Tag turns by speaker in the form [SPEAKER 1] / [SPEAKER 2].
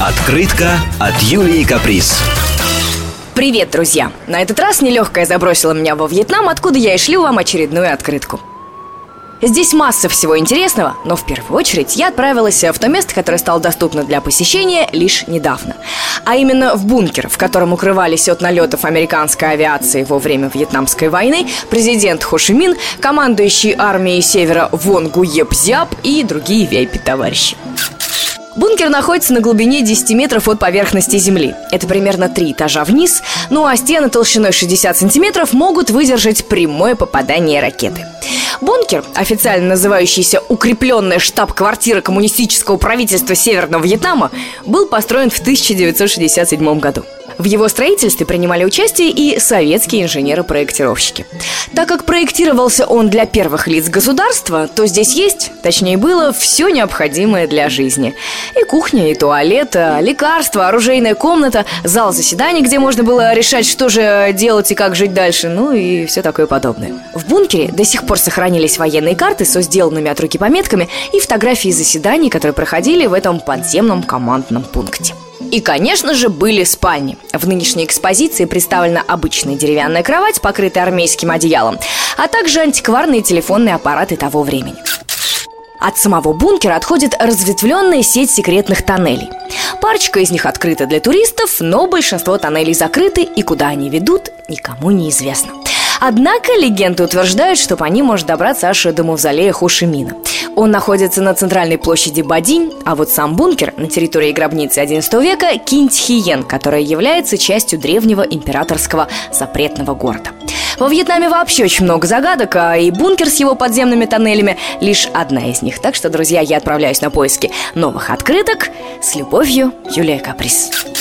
[SPEAKER 1] Открытка от Юлии Каприз.
[SPEAKER 2] Привет, друзья! На этот раз нелегкая забросила меня во Вьетнам, откуда я и шлю вам очередную открытку. Здесь масса всего интересного, но в первую очередь я отправилась в то место, которое стало доступно для посещения лишь недавно. А именно в бункер, в котором укрывались от налетов американской авиации во время Вьетнамской войны президент Хо Ши Мин, командующий армией Севера Вон Гуеп Зяп и другие VIP-товарищи. Бункер находится на глубине 10 метров от поверхности земли. Это примерно 3 этажа вниз, ну а стены толщиной 60 сантиметров могут выдержать прямое попадание ракеты. Бункер, официально называющийся «Укрепленная штаб-квартира коммунистического правительства Северного Вьетнама», был построен в 1967 году. В его строительстве принимали участие и советские инженеры-проектировщики. Так как проектировался он для первых лиц государства, то здесь есть, точнее было, все необходимое для жизни. И кухня, и туалет, лекарства, оружейная комната, зал заседаний, где можно было решать, что же делать и как жить дальше, ну и все такое подобное. В бункере до сих пор сохранились военные карты со сделанными от руки пометками и фотографии заседаний, которые проходили в этом подземном командном пункте. И, конечно же, были спальни. В нынешней экспозиции представлена обычная деревянная кровать, покрытая армейским одеялом, а также антикварные телефонные аппараты того времени. От самого бункера отходит разветвленная сеть секретных тоннелей. Парочка из них открыта для туристов, но большинство тоннелей закрыты, и куда они ведут, никому не известно. Однако легенды утверждают, что по ним можно добраться аж до мавзолея Хо Ши Мина. Он находится на центральной площади Бадинь, а вот сам бункер на территории гробницы XI века Кинь-Тхи-Йен, которая является частью древнего императорского запретного города. Во Вьетнаме вообще очень много загадок, а и бункер с его подземными тоннелями лишь одна из них. Так что, друзья, я отправляюсь на поиски новых открыток. С любовью, Юлия Каприз.